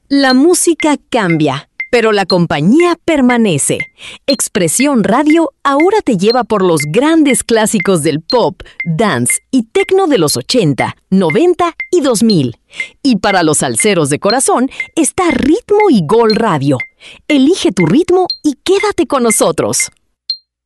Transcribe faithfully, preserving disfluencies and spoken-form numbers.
La música cambia, pero la compañía permanece. Expresión Radio ahora te lleva por los grandes clásicos del pop, dance y techno de los ochenta, noventa y dos mil. Y para los salseros de corazón está Ritmo y Gol Radio. Elige tu ritmo y quédate con nosotros.